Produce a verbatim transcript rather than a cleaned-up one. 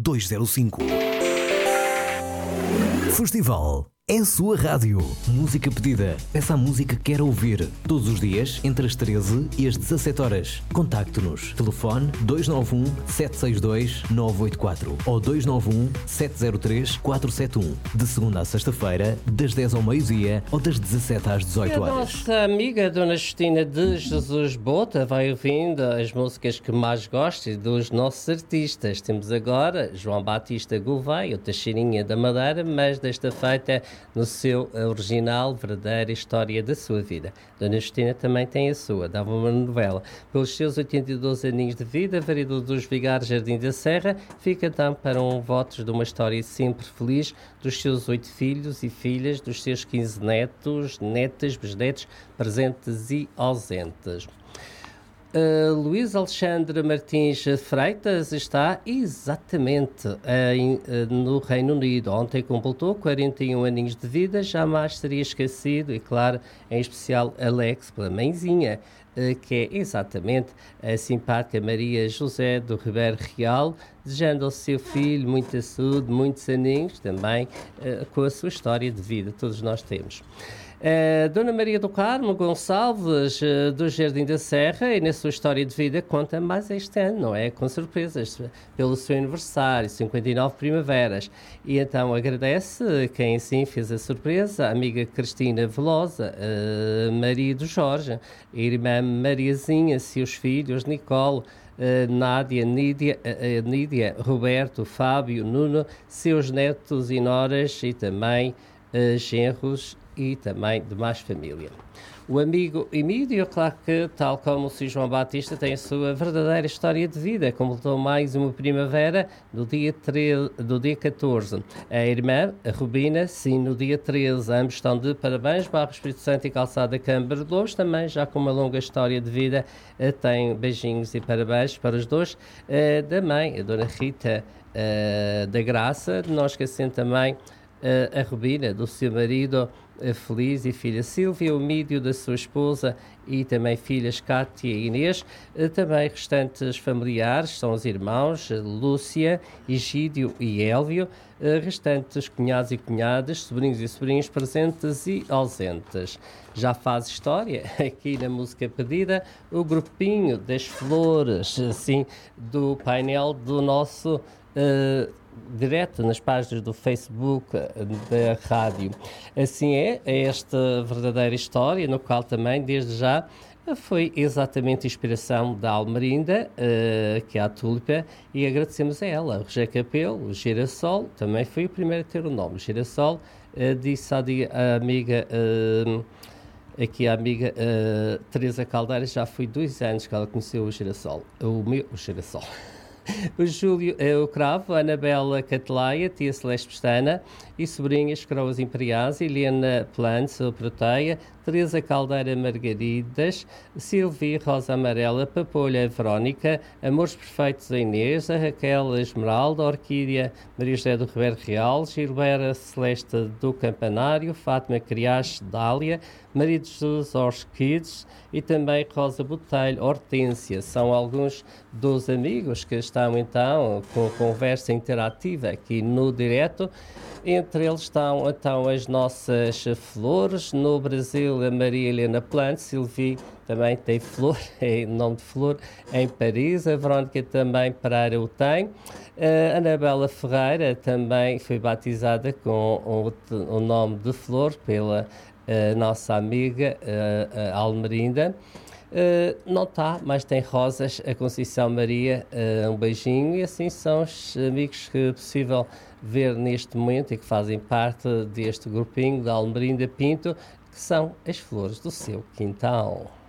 duzentos e cinco. Festival é a sua rádio. Música pedida. Peça a música que quer ouvir. Todos os dias, entre as treze e as dezassete horas. Contacte-nos. Telefone dois nove um, sete seis dois, nove oito quatro ou dois nove um, sete zero três, quatro sete um. De segunda a sexta-feira, das dez ao meio-dia ou das dezassete às dezoito horas. A nossa amiga Dona Justina de Jesus Bota vai ouvindo as músicas que mais gosta dos nossos artistas. Temos agora João Batista Gouveia, o Teixeirinha da Madeira, mas desta feita no seu original, verdadeira história da sua vida. Dona Justina também tem a sua, dava uma novela. Pelos seus oitenta e dois aninhos de vida, vereador dos Vigários, Jardim da Serra, fica então para um votos de uma história sempre feliz dos seus oito filhos e filhas, dos seus quinze netos, netas, bisnetos, presentes e ausentes. Uh, Luís Alexandre Martins Freitas está exatamente uh, em, uh, no Reino Unido. Ontem completou quarenta e um aninhos de vida, jamais seria esquecido, e claro, em especial Alex, pela mãezinha, uh, que é exatamente a simpática Maria José do Ribeiro Real, desejando ao seu filho muita saúde, muitos aninhos, também uh, com a sua história de vida, todos nós temos. Uh, Dona Maria do Carmo Gonçalves, uh, do Jardim da Serra, e na sua história de vida conta mais este ano, não é? Com surpresas, pelo seu aniversário, cinquenta e nove primaveras. E então agradece quem assim fez a surpresa, a amiga Cristina Velosa, uh, Maria do Jorge, a irmã Mariazinha, seus filhos, Nicole, Uh, Nádia, Nídia, uh, uh, Nídia, Roberto, Fábio, Nuno, seus netos e noras e também uh, genros e também demais família. O amigo Emílio, claro que, tal como o Sr. João Batista, tem a sua verdadeira história de vida. Completou mais uma primavera no dia, treze, do dia catorze. A irmã, a Rubina, sim, no dia treze. Ambos estão de parabéns. Barra Espírito Santo e Calçada Câmara de Lobos, também já com uma longa história de vida. Tem beijinhos e parabéns para os dois. Da mãe, a Dona Rita da Graça, não esquecendo também a Rubina, do seu marido Feliz, e filha Sílvia, o Mídio da sua esposa e também filhas Cátia e Inês. Também restantes familiares são os irmãos Lúcia, Egídio e Élvio, restantes cunhados e cunhadas, sobrinhos e sobrinhos presentes e ausentes. Já faz história aqui na música pedida o grupinho das flores, assim, do painel do nosso uh, direto nas páginas do Facebook da rádio. Assim é, é esta verdadeira história, no qual também, desde já, foi exatamente a inspiração da Almerinda, uh, que é a Tulipa, e agradecemos a ela. O José Capelo, o Girassol, também foi o primeiro a ter o nome. O Girassol, uh, disse à a amiga... Uh, Aqui a amiga uh, Teresa Caldeira, já foi dois anos que ela conheceu o Girassol. O meu, o Girassol. O Júlio é o Cravo, a Anabela Catelaia, tia Celeste Pestana e sobrinhas Croas Imperiais, Helena Plantz, o Proteia, Teresa Caldeira Margaridas, Silvia Rosa Amarela, Papolha Verónica, Amores Perfeitos a Inês, a Raquel Esmeralda, Orquídea Maria José do Ribeiro Real, Gilbera Celeste do Campanário, Fátima Criache Dália, Maria de Jesus Orquides e também Rosa Botelho Hortência. São alguns dos amigos que estão então com conversa interativa aqui no direto. Entre eles estão então as nossas flores. No Brasil, a Maria Helena Plante, Silvi também tem flor, é nome de flor, em Paris. A Verónica também Pereira o tem. A Anabela Ferreira também foi batizada com o, o nome de flor pela a nossa amiga a, a Almerinda. Uh, não está, mas tem rosas, a Conceição Maria, uh, um beijinho, e assim são os amigos que é possível ver neste momento e que fazem parte deste grupinho da Almerinda Pinto, que são as flores do seu quintal.